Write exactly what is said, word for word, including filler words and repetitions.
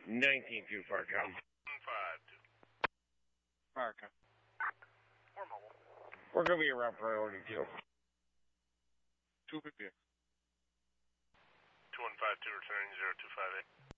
nineteen two Farcom. five two. Farcom. We're mobile. We're going to be around priority two. two fifty. two one five two returning zero two five eight.